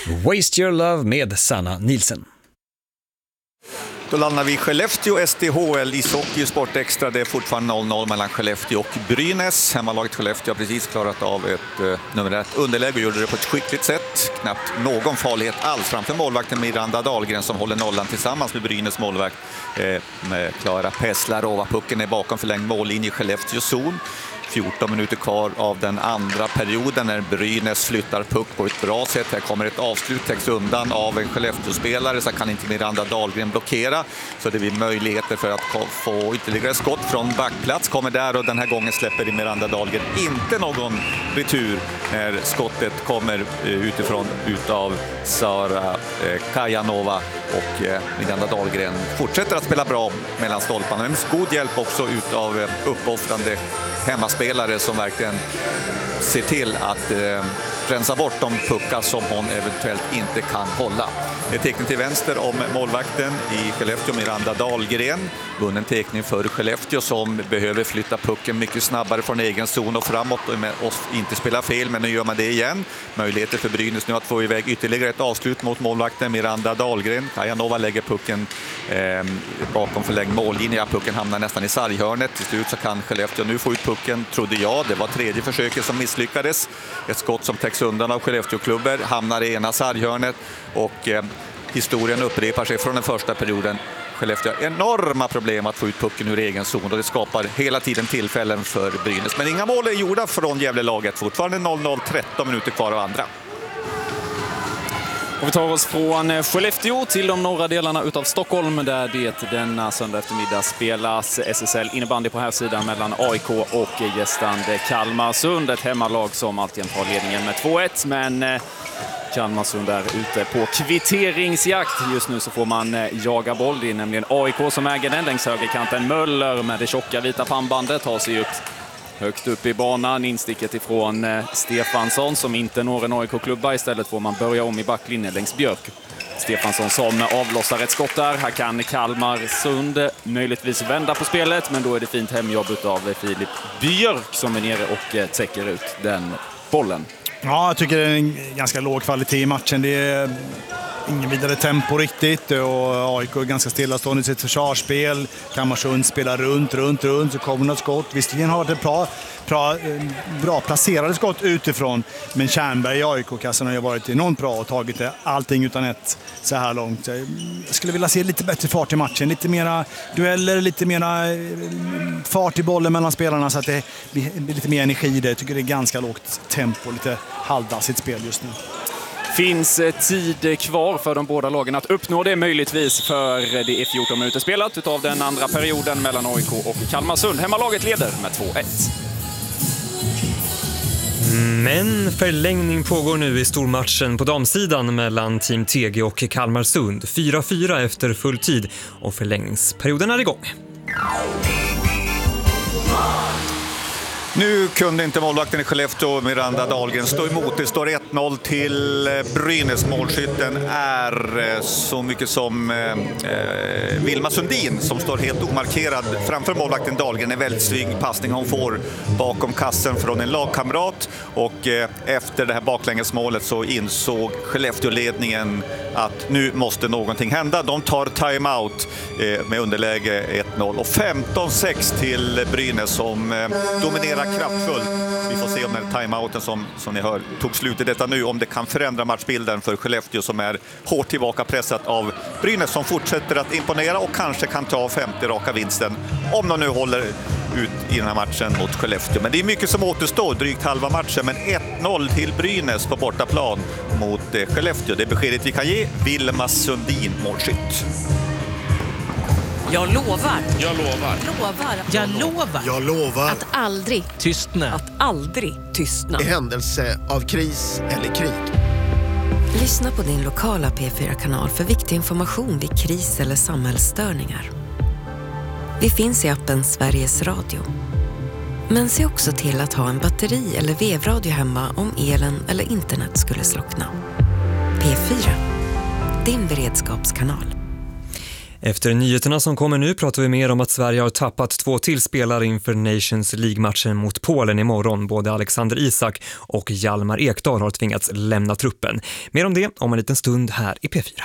Waste Your Love med Sanna Nielsen. Då landar vi i Skellefteå, SDHL, ishockey, Sport Extra. Det är fortfarande 0-0 mellan Skellefteå och Brynäs. Hemmalaget Skellefteå har precis klarat av ett numerärt underläge och gjorde det på ett skickligt sätt. Knappt någon farlighet alls framför målvakten Miranda Dahlgren som håller nollan tillsammans med Brynäs målvakt med Klara Peslarova. Pucken är bakom förlängd mållinje i Skellefteås zon. 14 minuter kvar av den andra perioden när Brynäs flyttar puck på ett bra sätt. Här kommer ett avslut, täcks undan av en Skellefteå-spelare, så kan inte Miranda Dahlgren blockera. Så det blir möjligheter för att få ytterligare skott från backplats. Kommer där och den här gången släpper Miranda Dahlgren inte någon retur när skottet kommer utifrån utav Sara Kajanova. Och Miranda Dahlgren fortsätter att spela bra mellan stolparna. Men med god hjälp också utav uppoffrande hemmaspelare som verkligen ser till att rensa bort de puckar som hon eventuellt inte kan hålla. Det är teckning till vänster om målvakten i Skellefteå, Miranda Dahlgren. Vunnen teckning för Skellefteå som behöver flytta pucken mycket snabbare från egen zon och framåt och inte spela fel, men nu gör man det igen. Möjligheter för Brynäs nu att få iväg ytterligare ett avslut mot målvakten Miranda Dahlgren. Kajanova lägger pucken bakom förlängd mållinje. Pucken hamnar nästan i sarghörnet. Till slut så kan Skellefteå nu få ut pucken, trodde jag. Det var tredje försöket som misslyckades. Ett skott som täcks undan av Skellefteå-klubbar hamnar i ena sarghörnet och historien upprepar sig från den första perioden. Skellefteå har enorma problem att få ut pucken ur egen zon och det skapar hela tiden tillfällen för Brynäs. Men inga mål är gjorda från Gävlelaget. Fortfarande 0-0, 13 minuter kvar av andra. Och vi tar oss från Skellefteå till de norra delarna utav Stockholm där det denna söndag eftermiddag spelas SSL innebandy på här sidan mellan AIK och gästande Kalmarsund. Ett hemmalag som alltid har ledningen med 2-1, men Kalmarsund är ute på kvitteringsjakt. Just nu så får man jaga boll. Det är nämligen AIK som äger den längs högerkanten. Möller med det tjocka vita pannbandet tar sig upp högt upp i banan. Insticket ifrån Stefansson som inte når en AIK-klubba. Istället får man börja om i backlinjen längs Björk. Stefansson som avlossar ett skott där. Här kan Kalmarsund möjligtvis vända på spelet, men då är det fint hemjobb av Filip Björk som är nere och täcker ut den bollen. Ja, jag tycker det är en ganska låg kvalitet i matchen. Det är ingen vidare tempo riktigt och AIK är ganska stillastående i sitt försvarsspel. Kalmarsund spelar runt så kommer något skott. Visserligen har det bra placerade skott utifrån, men Tjärnberg i AIK-kassan har ju varit enormt bra och tagit det allting utan ett så här långt. Jag skulle vilja se lite bättre fart i matchen, lite mera dueller, lite mera fart i bollen mellan spelarna så att det blir lite mer energi i det. Jag tycker det är ganska lågt tempo, lite halvdassigt spel just nu. Finns tid kvar för de båda lagen att uppnå det möjligtvis, för det är 14 minuter spelat utav den andra perioden mellan AIK och Kalmarsund. Hemmalaget leder med 2-1. Men förlängning pågår nu i stormatchen på damsidan mellan Team TG och Kalmarsund. 4-4 efter full tid och förlängningsperioden är igång. Nu kunde inte målvakten i Skellefteå, Miranda Dahlgren, stå emot. Det står 1-0 till Brynäs. Målskytten är så mycket som Vilma Sundin som står helt omarkerad framför målvakten Dahlgren. En väldigt snygg passning hon får bakom kassen från en lagkamrat. Och efter det här baklängesmålet så insåg Skellefteå-ledningen att nu måste någonting hända. De tar timeout med underläge 1-0 och 15-6 till Brynäs som dominerar kraftfullt. Vi får se om den timeouten som ni hör tog slut i detta nu, om det kan förändra matchbilden för Skellefteå som är hårt tillbaka pressat av Brynäs som fortsätter att imponera och kanske kan ta 50 raka vinsten om de nu håller ut i den här matchen mot Skellefteå. Men det är mycket som återstår, drygt halva matchen, men 1-0 till Brynäs på bortaplan mot Skellefteå. Det är beskedet vi kan ge. Vilma Sundin, målskytt. Jag lovar. Jag lovar. Jag lovar. Jag lovar. Att aldrig Tystna. Att aldrig tystna. I händelse av kris eller krig. Lyssna på din lokala P4-kanal för viktig information vid kris eller samhällsstörningar. Vi finns i appen Sveriges Radio. Men se också till att ha en batteri- eller vevradio hemma om elen eller internet skulle slockna. P4. Din beredskapskanal. Efter nyheterna som kommer nu pratar vi mer om att Sverige har tappat 2 till spelare inför Nations League-matchen mot Polen imorgon. Både Alexander Isak och Hjalmar Ekdal har tvingats lämna truppen. Mer om det om en liten stund här i P4.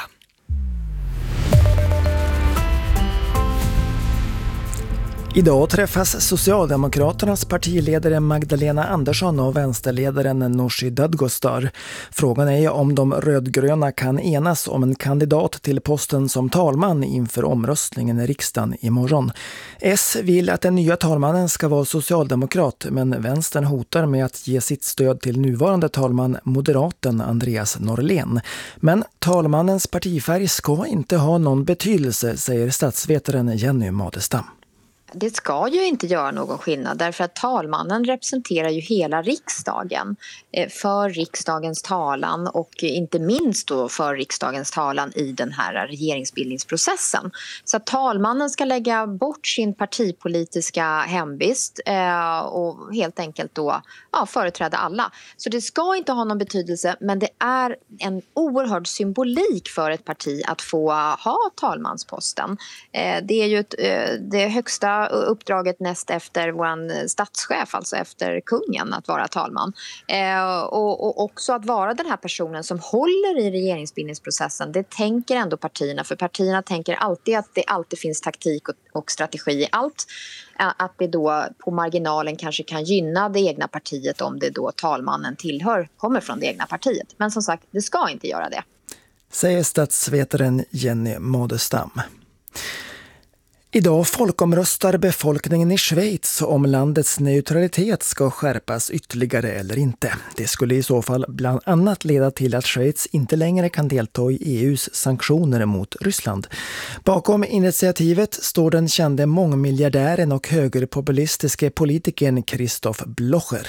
Idag träffas Socialdemokraternas partiledare Magdalena Andersson och vänsterledaren Nooshi Dadgostar. Frågan är om de rödgröna kan enas om en kandidat till posten som talman inför omröstningen i riksdagen imorgon. S vill att den nya talmannen ska vara socialdemokrat, men vänstern hotar med att ge sitt stöd till nuvarande talman moderaten Andreas Norlén. Men talmannens partifärg ska inte ha någon betydelse, säger statsvetaren Jenny Madestam. Det ska ju inte göra någon skillnad därför att talmannen representerar ju hela riksdagen för riksdagens talan och inte minst då för riksdagens talan i den här regeringsbildningsprocessen. Så att talmannen ska lägga bort sin partipolitiska hemvist och helt enkelt då företräda alla. Så det ska inte ha någon betydelse, men det är en oerhörd symbolik för ett parti att få ha talmansposten. Det är ju det högsta uppdraget näst efter vår statschef, alltså efter kungen, att vara talman. Och också att vara den här personen som håller i regeringsbildningsprocessen, det tänker ändå partierna. För partierna tänker alltid att det alltid finns taktik och strategi i allt. Att det då på marginalen kanske kan gynna det egna partiet om det då talmannen kommer från det egna partiet. Men som sagt, det ska inte göra det. Säger statsvetaren Jenny Madestam. Idag folkomröstar befolkningen i Schweiz om landets neutralitet ska skärpas ytterligare eller inte. Det skulle i så fall bland annat leda till att Schweiz inte längre kan delta i EUs sanktioner mot Ryssland. Bakom initiativet står den kände mångmiljardären och högerpopulistiske politikern Christoph Blocher.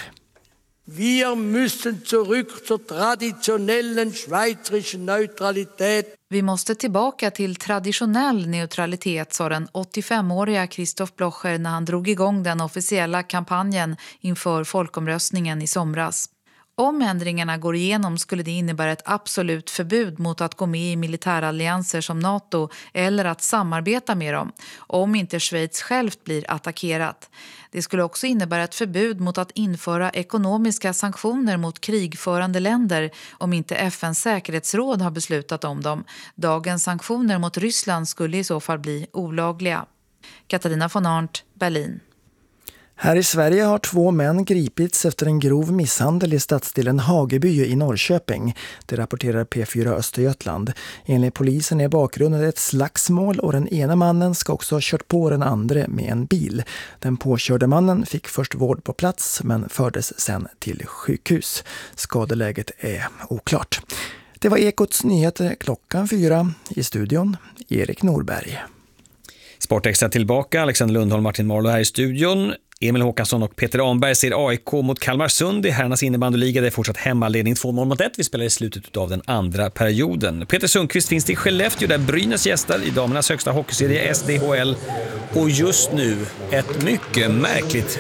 Wir müssen zurück zur traditionellen schweizerischen Neutralität. Vi måste tillbaka till traditionell neutralitet, sa den 85-åriga Christoph Blocher när han drog igång den officiella kampanjen inför folkomröstningen i somras. Om ändringarna går igenom skulle det innebära ett absolut förbud mot att gå med i militärallianser som NATO eller att samarbeta med dem, om inte Schweiz självt blir attackerat. Det skulle också innebära ett förbud mot att införa ekonomiska sanktioner mot krigförande länder om inte FNs säkerhetsråd har beslutat om dem. Dagens sanktioner mot Ryssland skulle i så fall bli olagliga. Katarina von Arndt, Berlin. Här i Sverige har 2 män gripits efter en grov misshandel i stadsdelen Hageby i Norrköping. Det rapporterar P4 Östergötland. Enligt polisen är bakgrunden ett slagsmål och den ena mannen ska också ha kört på den andra med en bil. Den påkörde mannen fick först vård på plats men fördes sen till sjukhus. Skadeläget är oklart. Det var Ekots nyheter 4:00 i studion. Erik Norberg. Sportextra tillbaka, Alexander Lundholm, Martin Marlow här i studion. Emil Håkansson och Peter Anberg ser AIK mot Kalmarsund i herrarnas innebandyliga. Det är fortsatt hemmaledning 2-1. Vi spelar i slutet av den andra perioden. Peter Sundqvist finns i Skellefteå där Brynäs gästar i damernas högsta hockeyserie SDHL. Och just nu ett mycket märkligt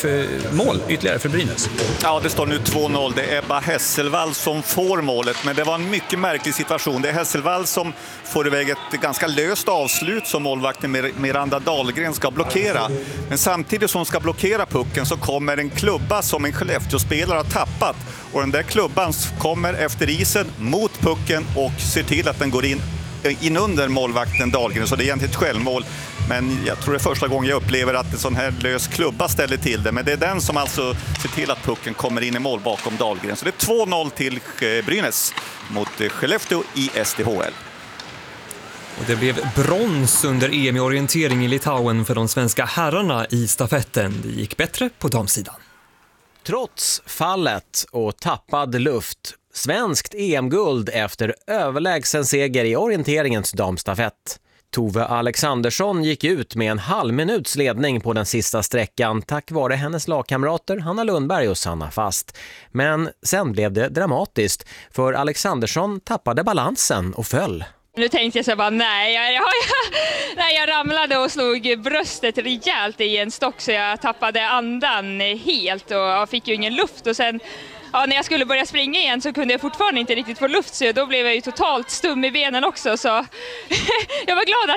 mål ytterligare för Brynäs. Ja, det står nu 2-0. Det är Ebba Hesselvall som får målet, men det var en mycket märklig situation. Det är Hesselvall som får iväg ett ganska löst avslut som målvakten Miranda Dahlgren ska blockera. Men samtidigt som ska blockera pucken så kommer en klubba som en Skellefteå-spelare har tappat. Och den där klubban kommer efter isen mot pucken och ser till att den går in under målvakten Dahlgren. Så det är egentligen ett självmål. Men jag tror det är första gången jag upplever att en sån här lös klubba ställer till det. Men det är den som alltså ser till att pucken kommer in i mål bakom Dahlgren. Så det är 2-0 till Brynäs mot Skellefteå i SDHL. Och det blev brons under EM i orientering i Litauen för de svenska herrarna i stafetten. Det gick bättre på damsidan. Trots fallet och tappad luft, svenskt EM-guld efter överlägsen seger i orienteringens damstafett. Tove Alexandersson gick ut med en halvminuts ledning på den sista sträckan tack vare hennes lagkamrater Hanna Lundberg och Sanna Fast. Men sen blev det dramatiskt för Alexandersson tappade balansen och föll. Nu tänkte jag så bara nej, jag ramlade och slog bröstet rejält i en stock så jag tappade andan helt och jag fick ju ingen luft och sen när jag skulle börja springa igen så kunde jag fortfarande inte riktigt få luft så då blev jag ju totalt stum i benen också så jag var glad